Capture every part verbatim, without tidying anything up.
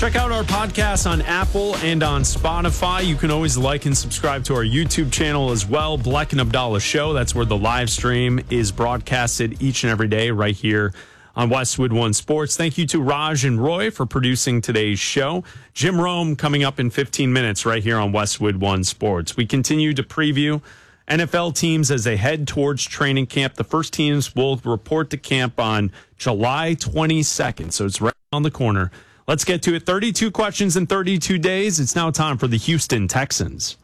Check out our podcast on Apple and on Spotify. You can always like and subscribe to our YouTube channel as well, Bleck and Abdallah Show. That's where the live stream is broadcasted each and every day right here on Westwood One Sports. Thank you to Raj and Roy for producing today's show. Jim Rome coming up in fifteen minutes right here on Westwood One Sports. We continue to preview N F L teams as they head towards training camp. The first teams will report to camp on July twenty-second, so it's right on the corner. Let's get to it. thirty-two questions in thirty-two days. It's now time for the Houston Texans.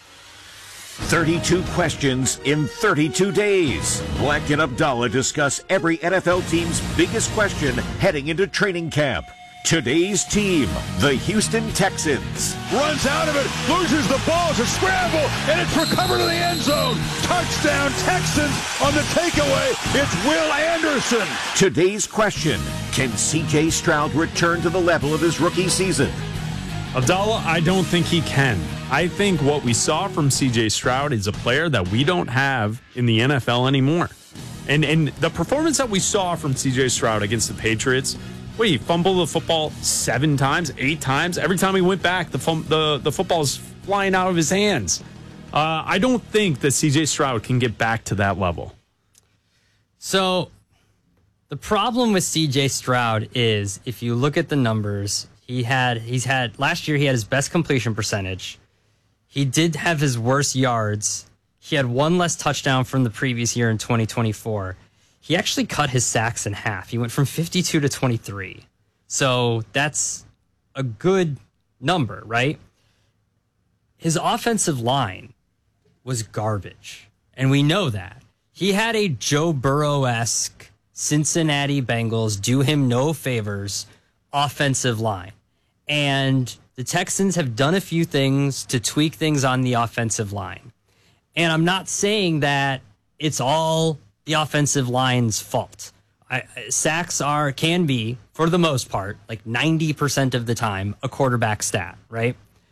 thirty-two questions in thirty-two days. Bleck and Abdallah discuss every N F L team's biggest question heading into training camp. Today's team, the Houston Texans. Runs out of it, loses the ball, it's a scramble, and it's recovered in the end zone. Touchdown Texans on the takeaway. It's Will Anderson. Today's question, can C J Stroud return to the level of his rookie season? Abdallah, I don't think he can. I think what we saw from C J Stroud is a player that we don't have in the N F L anymore. And, and the performance that we saw from C J Stroud against the Patriots, wait, he fumbled the football seven times, eight times. Every time he went back, the fum- the, the football's flying out of his hands. Uh, I don't think that C J Stroud can get back to that level. So the problem with C J Stroud is, if you look at the numbers, he had he's had last year he had his best completion percentage. He did have his worst yards. He had one less touchdown from the previous year in twenty twenty-four. He actually cut his sacks in half. He went from fifty-two to twenty-three. So that's a good number, right? His offensive line was garbage, and we know that. He had a Joe Burrow-esque Cincinnati Bengals do him no favors offensive line. And the Texans have done a few things to tweak things on the offensive line. And I'm not saying that it's all the offensive line's fault. I, sacks are can be, for the most part, like ninety percent of the time, a quarterback stat, right?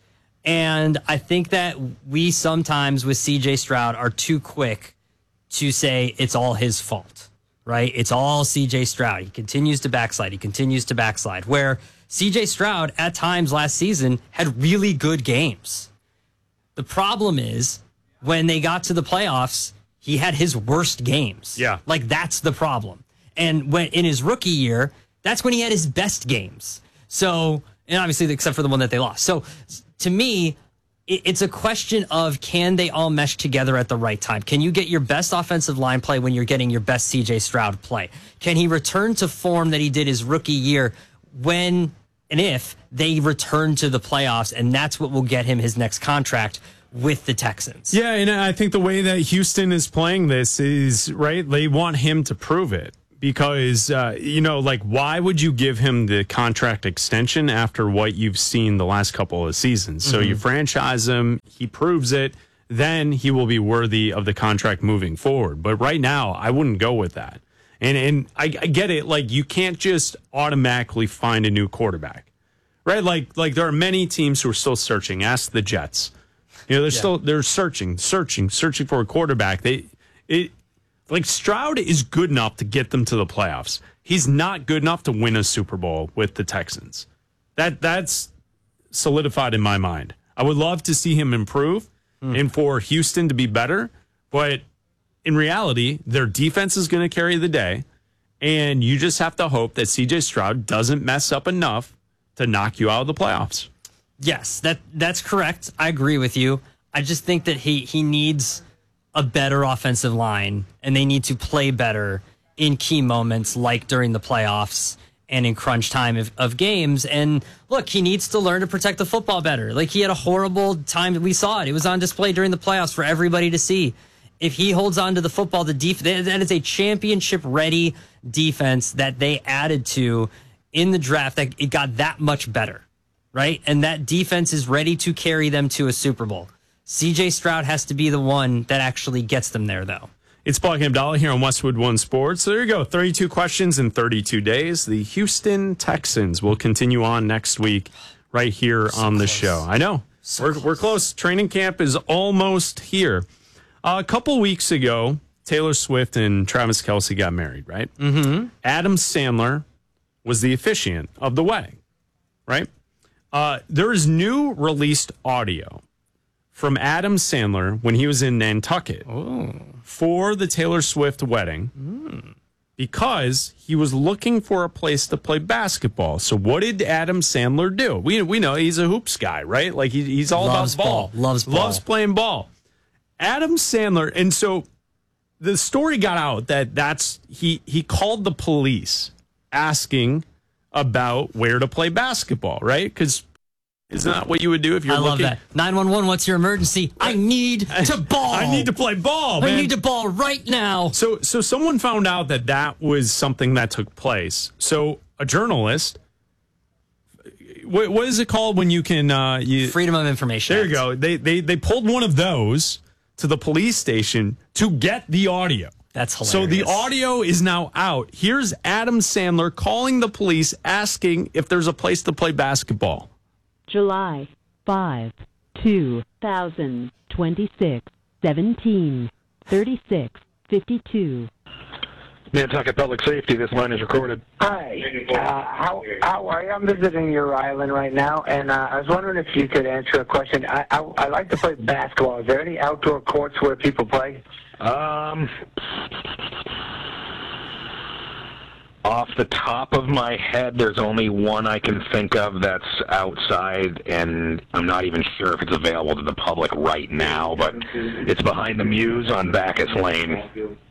And I think that we sometimes with C J Stroud are too quick to say it's all his fault, right? It's all C J Stroud. He continues to backslide. He continues to backslide. Where C J Stroud at times last season had really good games. The problem is when they got to the playoffs, he had his worst games. Yeah. Like, that's the problem. And when in his rookie year, that's when he had his best games. So, and obviously, except for the one that they lost. So, to me, it's a question of, can they all mesh together at the right time? Can you get your best offensive line play when you're getting your best C J Stroud play? Can he return to form that he did his rookie year when and if they return to the playoffs? And that's what will get him his next contract with the Texans. Yeah, and I think the way that Houston is playing this is, right, they want him to prove it. Because, uh, you know, like, why would you give him the contract extension after what you've seen the last couple of seasons? So mm-hmm. you franchise him, he proves it, then he will be worthy of the contract moving forward. But right now, I wouldn't go with that. And and I, I get it, like, you can't just automatically find a new quarterback, right? Like, like there are many teams who are still searching. Ask the Jets. You know, they're yeah. still, they're searching, searching, searching for a quarterback. They, it, Like, Stroud is good enough to get them to the playoffs. He's not good enough to win a Super Bowl with the Texans. That That's solidified in my mind. I would love to see him improve mm. and for Houston to be better. But in reality, their defense is going to carry the day. And you just have to hope that C J Stroud doesn't mess up enough to knock you out of the playoffs. Yes, that that's correct. I agree with you. I just think that he he needs a better offensive line, and they need to play better in key moments like during the playoffs and in crunch time of, of games. And look, he needs to learn to protect the football better. Like, he had a horrible time. We saw it. It was on display during the playoffs for everybody to see. If he holds on to the football, the def- that is a championship-ready defense that they added to in the draft. That it got that much better, right? And that defense is ready to carry them to a Super Bowl. C J Stroud has to be the one that actually gets them there, though. It's Bleck and Abdallah here on Westwood One Sports. So there you go, thirty-two questions in thirty-two days. The Houston Texans will continue on next week right here so on the close. show. I know. So we're, close. we're close. Training camp is almost here. Uh, a couple weeks ago, Taylor Swift and Travis Kelce got married, right? Mm-hmm. Adam Sandler was the officiant of the wedding, right? Uh, there is new released audio from Adam Sandler when he was in Nantucket Ooh. for the Taylor Swift wedding Mm. because he was looking for a place to play basketball. So what did Adam Sandler do? We we know he's a hoops guy, right? Like he, he's all Loves about ball. ball. Loves ball. Loves playing ball. Adam Sandler, and so the story got out that that's he he called the police asking about where to play basketball, right? Because isn't that what you would do if you're I love looking? that. nine one one, what's your emergency? I need to ball. I need to play ball, man. I need to ball right now. So, so someone found out that that was something that took place. So, a journalist, what, what is it called when you can? Uh, you, Freedom of Information. there Act. you go. They they they pulled one of those to the police station to get the audio. That's hilarious. So the audio is now out. Here's Adam Sandler calling the police, asking if there's a place to play basketball. July fifth, two thousand twenty-six, seventeen thirty-six fifty-two. Nantucket Public Safety, this line is recorded. Hi, uh, how, how are you? I'm visiting your island right now, and uh, I was wondering if you could answer a question. I, I, I like to play basketball. Is there any outdoor courts where people play? Um, off the top of my head, there's only one I can think of that's outside, and I'm not even sure if it's available to the public right now, but it's behind the Muse on Bacchus Lane.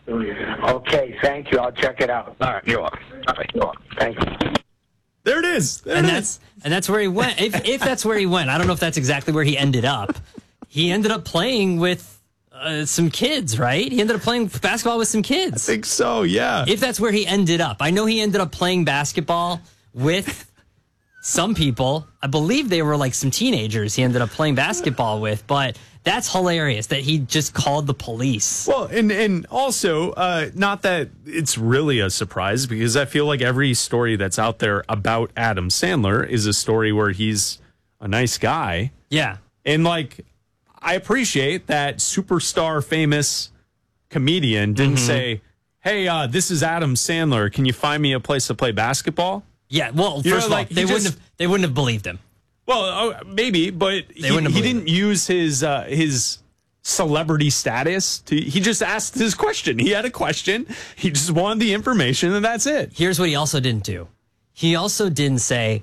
Okay, thank you. I'll check it out. All right, you're welcome. All right, you're welcome. Thank you. There it is. There and it that's and that's where he went. If if that's where he went, I don't know if that's exactly where he ended up. He ended up playing with uh, some kids, right? He ended up playing basketball with some kids. I think so. Yeah. If that's where he ended up, I know he ended up playing basketball with some people. I believe they were like some teenagers. He ended up playing basketball with, but that's hilarious that he just called the police. Well, and and also, uh, not that it's really a surprise, because I feel like every story that's out there about Adam Sandler is a story where he's a nice guy. Yeah. And, like, I appreciate that superstar famous comedian didn't Mm-hmm. say, hey, uh, this is Adam Sandler. Can you find me a place to play basketball? Yeah. Well, You first know, of all, like, he they wouldn't just- have they wouldn't have believed him. Well, uh, maybe, but he, wouldn't have he believed didn't use his uh, his celebrity status. To, he just asked his question. He had a question. He just wanted the information, and that's it. Here's what he also didn't do. He also didn't say,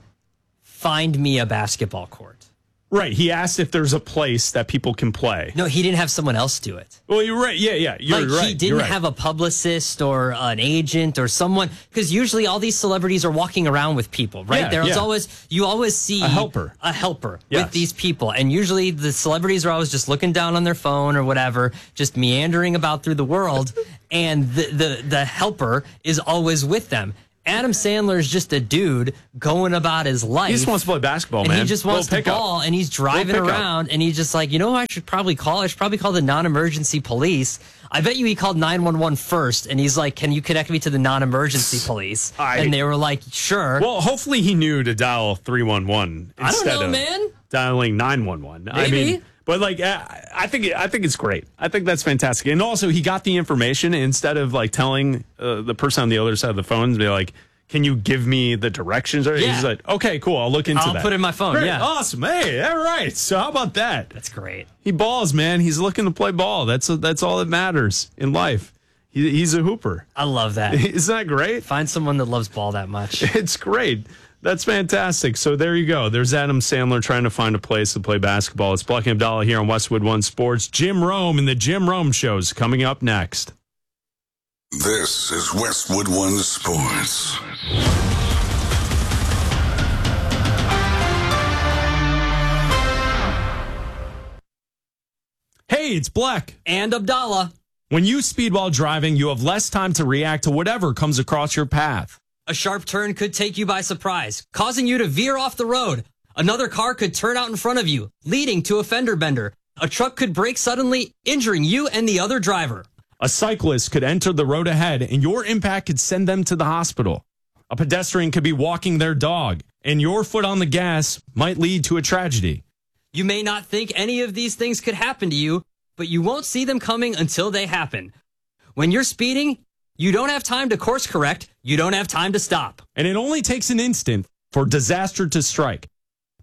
find me a basketball court. Right. He asked if there's a place that people can play. No, he didn't have someone else do it. Well, you're right. Yeah, yeah. You're like right. he You're didn't right. have a publicist or an agent or someone, because usually all these celebrities are walking around with people, right? Yeah, There's yeah. always you always see A helper. a helper Yes. with these people, and usually the celebrities are always just looking down on their phone or whatever, just meandering about through the world, and the the the helper is always with them. Adam Sandler is just a dude going about his life. He just wants to play basketball, and man. he just wants Little to pickup. ball, and he's driving Little pickup. around, and he's just like, you know who I should probably call? I should probably call the non-emergency police. I bet you he called nine one one first, and he's like, can you connect me to the non-emergency police? I- and they were like, sure. Well, hopefully he knew to dial three one one I don't instead know, of man. dialing nine one one. I Maybe. mean, but like, I I think I think it's great. I think that's fantastic. And also, he got the information instead of like telling uh, the person on the other side of the phone to be like, can you give me the directions? Or Yeah. He's like, okay, cool. I'll look into I'll that. put it in my phone, Great, yeah. Awesome. Hey, all right. So how about that? That's great. He balls, man. He's looking to play ball. That's that's all that matters in life. He, he's a hooper. I love that. Isn't that great? Find someone that loves ball that much. It's great. That's fantastic. So there you go. There's Adam Sandler trying to find a place to play basketball. It's Black and Abdallah here on Westwood One Sports. Jim Rome and the Jim Rome Show's coming up next. This is Westwood One Sports. Hey, it's Black. And Abdallah, When you speed while driving, you have less time to react to whatever comes across your path. a sharp turn could take you by surprise, causing you to veer off the road. Another car could turn out in front of you, leading to a fender bender. A truck could brake suddenly, injuring you and the other driver. A cyclist could enter the road ahead, and your impact could send them to the hospital. A pedestrian could be walking their dog, and your foot on the gas might lead to a tragedy. You may not think any of these things could happen to you, but you won't see them coming until they happen. When you're speeding, you don't have time to course correct. You don't have time to stop. And it only takes an instant for disaster to strike.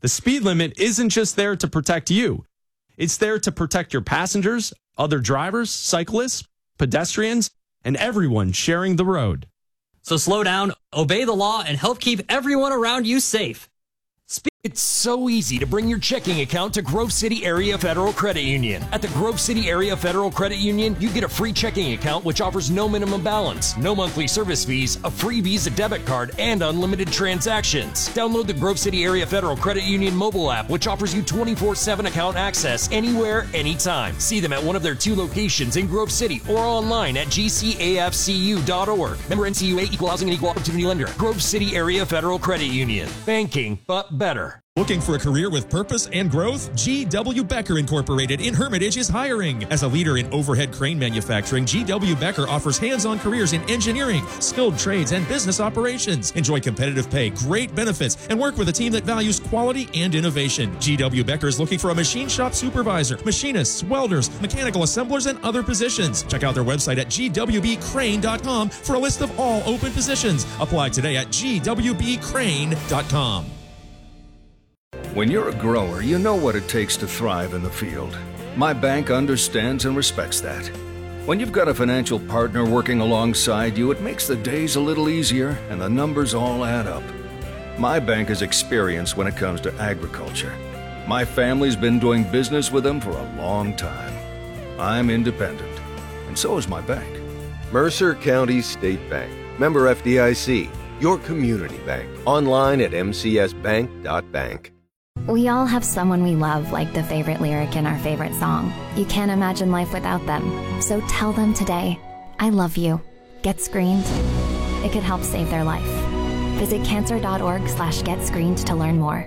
The speed limit isn't just there to protect you. It's there to protect your passengers, other drivers, cyclists, pedestrians, and everyone sharing the road. So slow down, obey the law, and help keep everyone around you safe. It's so easy to bring your checking account to Grove City Area Federal Credit Union. At the Grove City Area Federal Credit Union, you get a free checking account which offers no minimum balance, no monthly service fees, a free Visa debit card, and unlimited transactions. Download the Grove City Area Federal Credit Union mobile app, which offers you twenty-four seven account access anywhere, anytime. See them at one of their two locations in Grove City or online at G C A F C U dot org. Member N C U A, Equal Housing and Equal Opportunity Lender. Grove City Area Federal Credit Union. Banking, but better. Looking for a career with purpose and growth? G W. Becker Incorporated in Hermitage is hiring. As a leader in overhead crane manufacturing, G W. Becker offers hands-on careers in engineering, skilled trades, and business operations. Enjoy competitive pay, great benefits, and work with a team that values quality and innovation. G W. Becker is looking for a machine shop supervisor, machinists, welders, mechanical assemblers, and other positions. Check out their website at G W B crane dot com for a list of all open positions. Apply today at G W B crane dot com. When you're a grower, you know what it takes to thrive in the field. My bank understands and respects that. When you've got a financial partner working alongside you, it makes the days a little easier and the numbers all add up. My bank is experienced when it comes to agriculture. My family's been doing business with them for a long time. I'm independent, and so is my bank. Mercer County State Bank. Member F D I C. Your community bank. Online at m c s bank dot bank. We all have someone we love, like the favorite lyric in our favorite song. You can't imagine life without them. So tell them today, I love you. Get screened. It could help save their life. Visit cancer dot org slash get screened to learn more.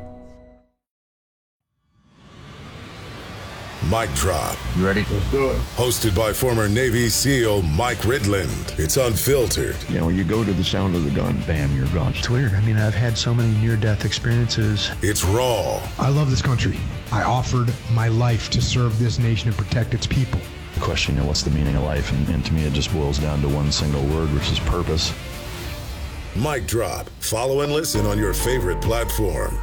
Mic Drop. You ready? Let's do it. Hosted by former Navy SEAL Mike Ridland. It's unfiltered. You know, you go to the sound of the gun, bam, you're gone. It's weird. I mean, I've had so many near-death experiences. It's raw. I love this country. I offered my life to serve this nation and protect its people. The question, you know, what's the meaning of life? And, and to me, it just boils down to one single word, which is purpose. Mic Drop. Follow and listen on your favorite platform.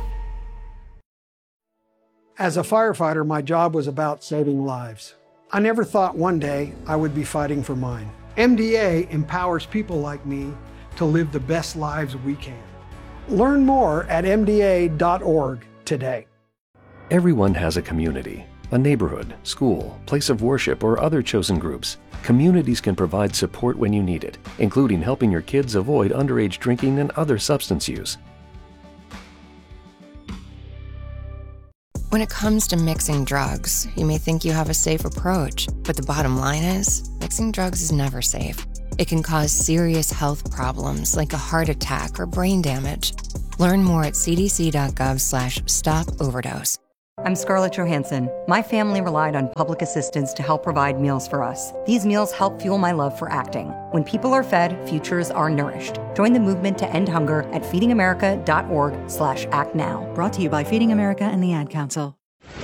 As a firefighter, my job was about saving lives. I never thought one day I would be fighting for mine. M D A empowers people like me to live the best lives we can. Learn more at m d a dot org today. Everyone has a community, a neighborhood, school, place of worship, or other chosen groups. Communities can provide support when you need it, including helping your kids avoid underage drinking and other substance use. When it comes to mixing drugs, you may think you have a safe approach, but the bottom line is, mixing drugs is never safe. It can cause serious health problems like a heart attack or brain damage. Learn more at c d c dot gov slash stop overdose. I'm Scarlett Johansson. My family relied on public assistance to help provide meals for us. These meals help fuel my love for acting. When people are fed, futures are nourished. Join the movement to end hunger at feeding america dot org slash act now. Brought to you by Feeding America and the Ad Council.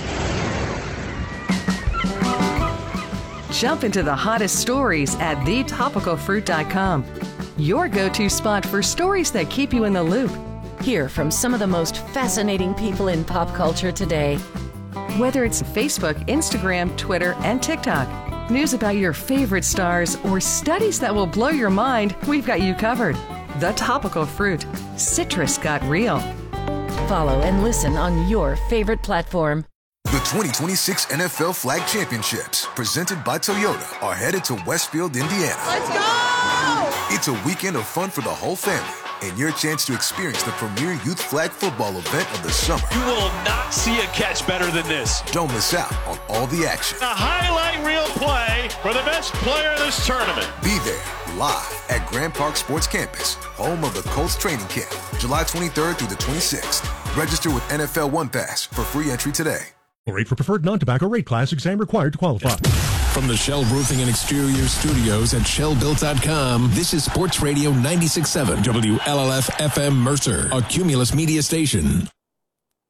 Jump into the hottest stories at the topical fruit dot com. Your go-to spot for stories that keep you in the loop. Hear from some of the most fascinating people in pop culture today. Whether it's Facebook, Instagram, Twitter, and TikTok, news about your favorite stars, or studies that will blow your mind, we've got you covered. The Topical Fruit. Citrus got real. Follow and listen on your favorite platform. The twenty twenty-six N F L Flag Championships, presented by Toyota, are headed to Westfield, Indiana. Let's go! It's a weekend of fun for the whole family, and your chance to experience the premier youth flag football event of the summer. You will not see a catch better than this. Don't miss out on all the action. A highlight reel play for the best player in this tournament. Be there, live at Grand Park Sports Campus, home of the Colts training camp, July twenty-third through the twenty-sixth. Register with N F L One Pass for free entry today. Rate for preferred non-tobacco rate class. Exam required to qualify. From the Shell Roofing and Exterior Studios at shell built dot com, this is Sports Radio ninety-six point seven W L L F F M Mercer, a Cumulus media station.